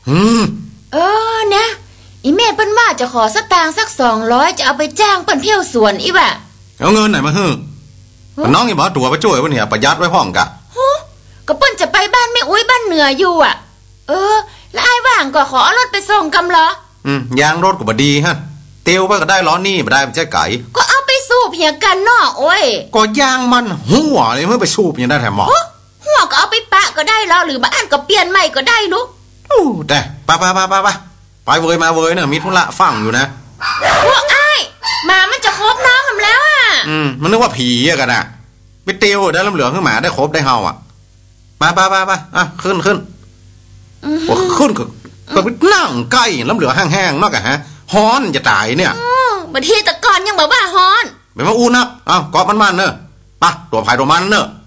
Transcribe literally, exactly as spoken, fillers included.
อืมเออนะอีแม่เปิ้นว่าจะขอสตางค์สักสองร้อยจะเอาไปจ้างเปิ้นเที่ยวสวนอีว่ะเอาเงินไหนมาฮึน้องอย่าบอกตัวไปช่วยวันนี้ประหยัดไว้ห้องกะโหก็เปิ้นจะไปบ้านแม่อุ้ยบ้านเหนืออยู่อ่ะเออแล้วไอ้ว่างก็ขอเอารถไปส่งกำเหรออืมยางรถก็บ่ดีฮะเตียวไปก็ได้ล้อนี่บ่ได้มันใช่ไก่ก็เอาไปสูบเหี่ยกันเนาะโอ้ยก็ยางมันหัวเลยเมื่อไปสูบยังได้แถมหมอหัวก็เอาไปปะก็ได้แล้วหรือบ้านก็เปลี่ยนใหม่ก็ได้ลูกอู้แต่ไปไปไปไปไปไปเวยมาเวยเนี่ยมีธุระฟังอยู่นะพวกไอ้หมามันจะครบน้องทำแล้วอ่ะอืมมันนึกว่าผีอะกันนะไปเตียวได้ลำเหลืองขึ้นหมาได้ครบได้เฮาอ่ะมาไปไปไปอ่ะขึ้นขึ้นโอ้ขึ้นก็ก็ไปนั่งใกล้ลำเหลืองแห้งๆนอกจากฮะฮ้อนจะตายเนี่ยบางทีตะกอนยังบอกว่าฮ้อนไปมาอู้นะอ้าวกอบมันๆเนอะปะตัวภายตัวมันเนอะ